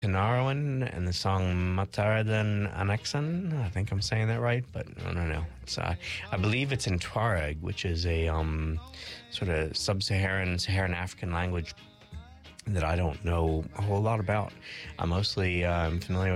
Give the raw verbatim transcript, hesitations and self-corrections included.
Kanarwan and the song Mataradan Anexan. I think I'm saying that right, but I don't know. It's, uh, I believe it's in Tuareg, which is a um, sort of sub-Saharan, Saharan African language that I don't know a whole lot about. I'm mostly um, familiar